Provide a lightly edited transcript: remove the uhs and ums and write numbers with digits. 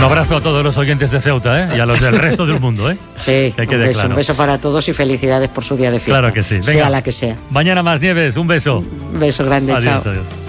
Un abrazo a todos los oyentes de Ceuta, ¿eh? Y a los del resto del mundo, ¿eh? Sí, un beso para todos y felicidades por su día de fiesta. Claro que sí. Venga. Sea la que sea. Mañana más, Nieves, un beso. Un beso grande, adiós, chao. Adiós.